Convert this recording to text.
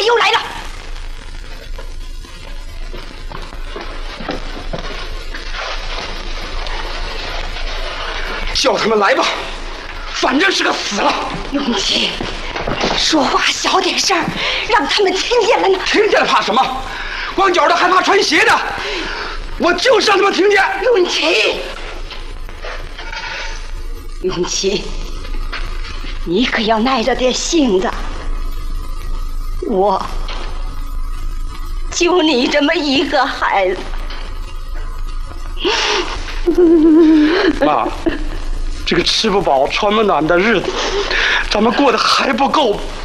们又来了。 叫他们来吧，反正是个死了。 永琪，说话小点声，让他们听见了呢。 听见了怕什么？光脚的还怕穿鞋的？我就是让他们听见。 永琪，永琪，你可要耐着点性子。我就你这么一个孩子。 妈，这个吃不饱穿不暖的日子，咱们过得还不够